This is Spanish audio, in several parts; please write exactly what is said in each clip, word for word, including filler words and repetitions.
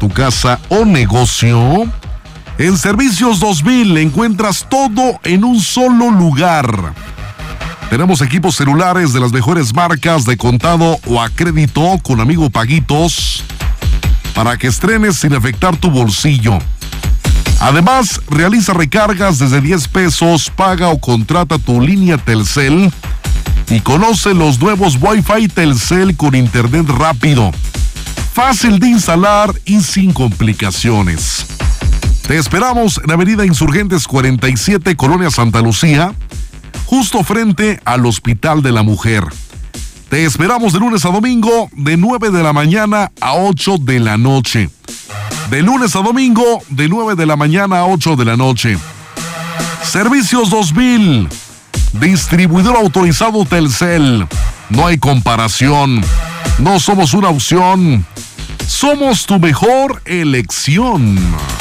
tu casa o negocio? En Servicios dos mil encuentras todo en un solo lugar. Tenemos equipos celulares de las mejores marcas de contado o a crédito con Amigo Paguitos para que estrenes sin afectar tu bolsillo. Además, realiza recargas desde diez pesos, paga o contrata tu línea Telcel y conoce los nuevos Wi-Fi Telcel con internet rápido, fácil de instalar y sin complicaciones. Te esperamos en Avenida Insurgentes cuarenta y siete, Colonia Santa Lucía, justo frente al Hospital de la Mujer. Te esperamos de lunes a domingo, de nueve de la mañana a ocho de la noche. De lunes a domingo, de nueve de la mañana a ocho de la noche. Servicios dos mil, distribuidor autorizado Telcel. No hay comparación. No somos una opción. Somos tu mejor elección.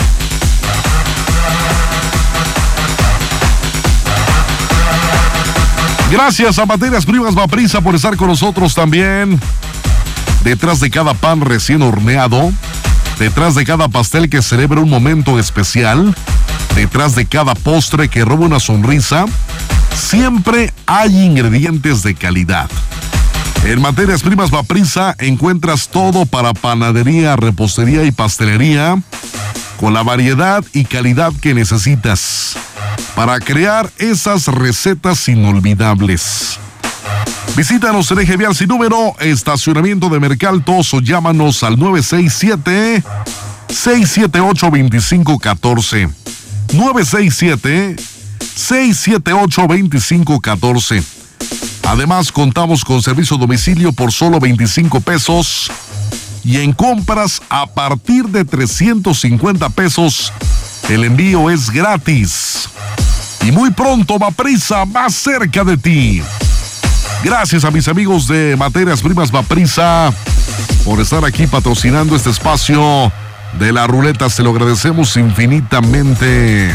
Gracias a Materias Primas Vaprisa por estar con nosotros también. Detrás de cada pan recién horneado, detrás de cada pastel que celebra un momento especial, detrás de cada postre que roba una sonrisa, siempre hay ingredientes de calidad. En Materias Primas Vaprisa encuentras todo para panadería, repostería y pastelería, con la variedad y calidad que necesitas para crear esas recetas inolvidables. Visítanos en Eje Vial sin número, estacionamiento de Mercaltos, o llámanos al nueve seis siete, seis siete ocho, dos cinco uno cuatro. nueve seis siete, seis siete ocho, dos cinco uno cuatro. Además, contamos con servicio a domicilio por solo veinticinco pesos y en compras a partir de trescientos cincuenta pesos, el envío es gratis. Y muy pronto Vaprisa más cerca de ti. Gracias a mis amigos de Materias Primas Vaprisa por estar aquí patrocinando este espacio de la ruleta. Se lo agradecemos infinitamente.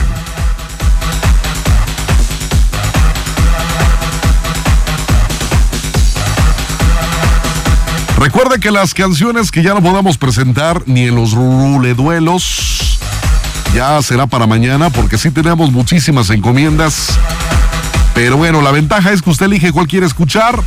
Recuerde que las canciones que ya no podamos presentar ni en los ruleduelos ya será para mañana, porque sí tenemos muchísimas encomiendas. Pero bueno, la ventaja es que usted elige cuál quiere escuchar.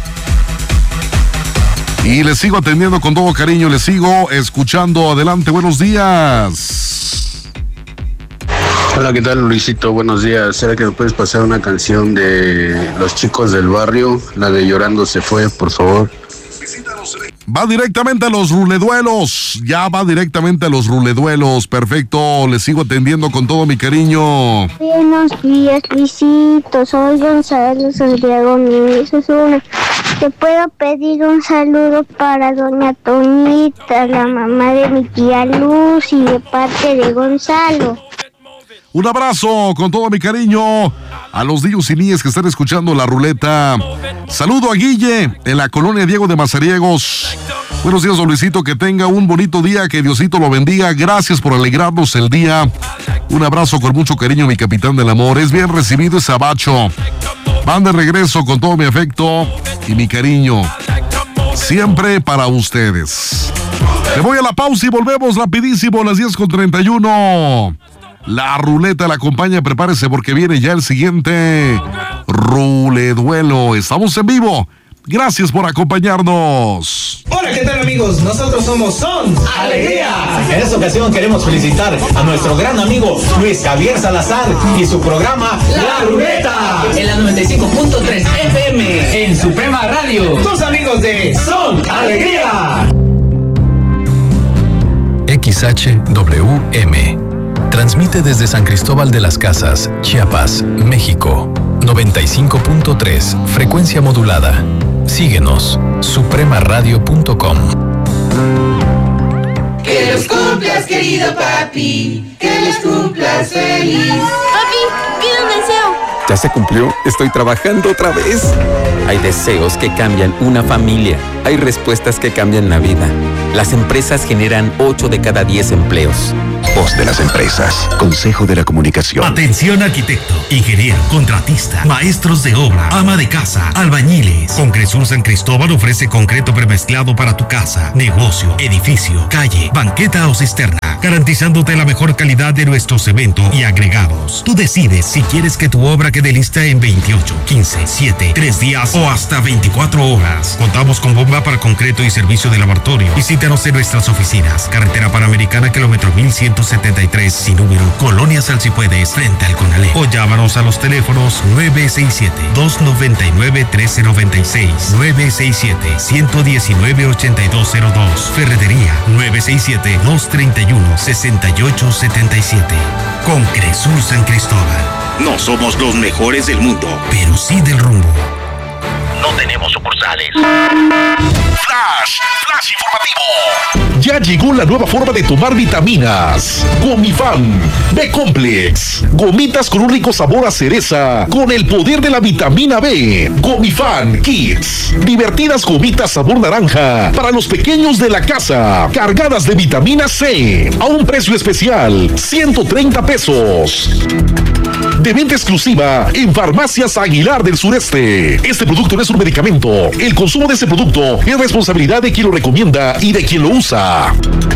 Y le sigo atendiendo con todo cariño, le sigo escuchando. Adelante, buenos días. Hola, ¿qué tal, Luisito? Buenos días. ¿Será que me puedes pasar una canción de Los Chicos del Barrio? La de Llorando se fue, por favor. Va directamente a los ruleduelos. Ya va directamente a los ruleduelos. Perfecto. Le sigo atendiendo con todo mi cariño. Buenos días, Luisito. Soy Gonzalo Santiago Núñez Osuna. Te puedo pedir un saludo para doña Toñita, la mamá de mi tía Lucy, de parte de Gonzalo. Un abrazo con todo mi cariño a los niños y niñas que están escuchando la ruleta. Saludo a Guille en la colonia Diego de Mazariegos. Buenos días, don Luisito, que tenga un bonito día, que Diosito lo bendiga. Gracias por alegrarnos el día. Un abrazo con mucho cariño, mi capitán del amor. Es bien recibido ese abacho. Van de regreso con todo mi afecto y mi cariño. Siempre para ustedes. Me voy a la pausa y volvemos rapidísimo a las diez con treinta y uno. La ruleta la acompaña, prepárese porque viene ya el siguiente ruleduelo. Estamos en vivo. Gracias por acompañarnos. Hola, ¿qué tal, amigos? Nosotros somos Son Alegría. En esta ocasión queremos felicitar a nuestro gran amigo Luis Javier Salazar y su programa La Ruleta en la noventa y cinco punto tres F M en Suprema Radio. Tus amigos de Son Alegría. X H W M transmite desde San Cristóbal de las Casas, Chiapas, México. noventa y cinco punto tres, frecuencia modulada. Síguenos, suprema radio punto com. Que los cumplas, querido papi, que los cumplas feliz. Papi, pide un deseo. ¿Ya se cumplió? Estoy trabajando otra vez. Hay deseos que cambian una familia. Hay respuestas que cambian la vida. Las empresas generan ocho de cada diez empleos. voz de las empresas. Consejo de la Comunicación. Atención arquitecto, ingeniero, contratista, maestros de obra, ama de casa, albañiles. Concresur San Cristóbal ofrece concreto premezclado para tu casa, negocio, edificio, calle, banqueta o cisterna, garantizándote la mejor calidad de nuestro cemento y agregados. Tú decides si quieres que tu obra quede lista en veintiocho, quince, siete, tres días o hasta veinticuatro horas. Contamos con bomba para concreto y servicio de laboratorio. Visítanos en nuestras oficinas. Carretera Panamericana, kilómetro mil ciento setenta y tres, sin número, Colonia Salsipuedes, frente al Conalé. O llámanos a los teléfonos nueve seis siete, dos nueve nueve, uno tres nueve seis, nueve seis siete, uno uno nueve, ocho dos cero dos. Ferretería nueve seis siete, dos tres uno, seis ocho siete siete. Concresur San Cristóbal. No somos los mejores del mundo, pero sí del rumbo. No tenemos sucursales. Flash, Flash informativo. Ya llegó la nueva forma de tomar vitaminas. Gomifan B-Complex. Gomitas con un rico sabor a cereza, con el poder de la vitamina B. Gomifan Kids. Divertidas gomitas sabor naranja para los pequeños de la casa, cargadas de vitamina C, a un precio especial, ciento treinta pesos. De venta exclusiva en Farmacias Aguilar del Sureste. Este producto no es un medicamento. El consumo de este producto es responsabilidad de quien lo recomienda y de quien lo usa.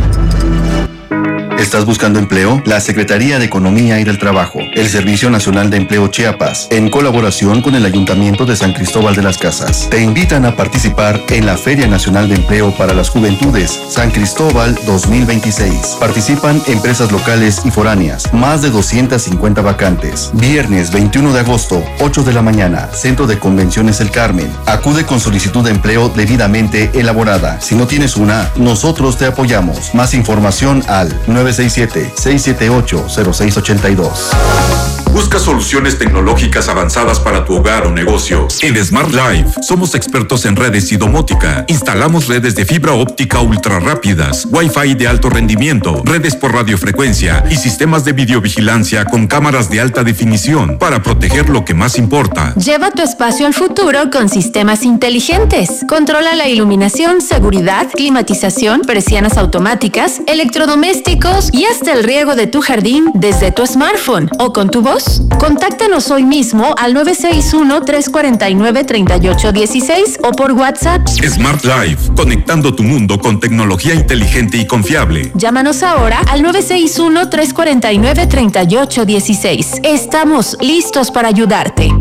¿Estás buscando empleo? La Secretaría de Economía y del Trabajo, el Servicio Nacional de Empleo Chiapas, en colaboración con el Ayuntamiento de San Cristóbal de las Casas, te invitan a participar en la Feria Nacional de Empleo para las Juventudes San Cristóbal dos mil veintiséis. Participan empresas locales y foráneas, más de doscientas cincuenta vacantes. Viernes veintiuno de agosto, ocho de la mañana, Centro de Convenciones El Carmen. Acude con solicitud de empleo debidamente elaborada. Si no tienes una, nosotros te apoyamos. Más información al nueve seis siete, seis siete ocho, cero seis ocho dos. Busca soluciones tecnológicas avanzadas para tu hogar o negocio. En Smart Life somos expertos en redes y domótica. Instalamos redes de fibra óptica ultra rápidas, Wi-Fi de alto rendimiento, redes por radiofrecuencia y sistemas de videovigilancia con cámaras de alta definición para proteger lo que más importa. Lleva tu espacio al futuro con sistemas inteligentes. Controla la iluminación, seguridad, climatización, persianas automáticas, electrodomésticos y hasta el riego de tu jardín desde tu smartphone o con tu voz. Contáctanos hoy mismo al nueve seis uno, tres cuatro nueve, tres ocho uno seis o por WhatsApp. Smart Life, conectando tu mundo con tecnología inteligente y confiable. Llámanos ahora al nueve seis uno, tres cuatro nueve, tres ocho uno seis. Estamos listos para ayudarte.